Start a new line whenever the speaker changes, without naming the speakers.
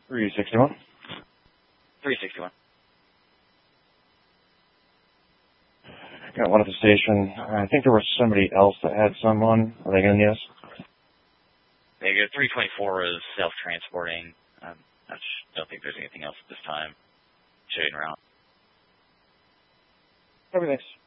361.
361.
Got one at the station. I think there was somebody else that had someone. Are they going to need us?
There you go. 324 is self-transporting. I don't think there's anything else at this time. Showing around.
Everything's